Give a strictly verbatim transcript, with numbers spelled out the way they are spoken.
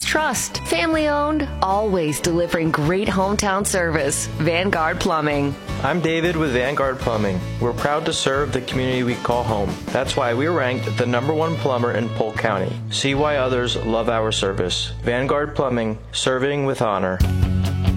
trust. Family owned, always delivering great hometown service. Vanguard Plumbing. I'm David with Vanguard Plumbing. We're proud to serve the community we call home. That's why we're ranked the number one plumber in Polk County. See why others love our service. Vanguard Plumbing, serving with honor.